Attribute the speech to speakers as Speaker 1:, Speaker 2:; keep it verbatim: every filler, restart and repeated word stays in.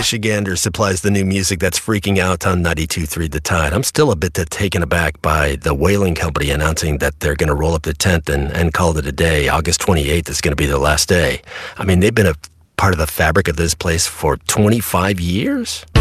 Speaker 1: Michigander supplies the new music that's freaking out on ninety-two point three The Tide. I'm still a bit taken aback by the Whaling Company announcing that they're going to roll up the tent and, and call it a day. August twenty-eighth is going to be their last day. I mean, they've been a part of the fabric of this place for twenty-five years.